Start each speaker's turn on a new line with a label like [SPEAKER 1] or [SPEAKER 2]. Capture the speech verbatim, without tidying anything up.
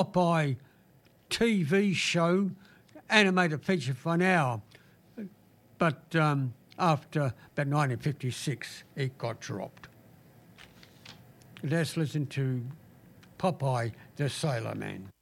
[SPEAKER 1] Popeye T V show, animated feature for an hour. But um, after about nineteen fifty-six, it got dropped. Let's listen to Popeye the Sailor Man.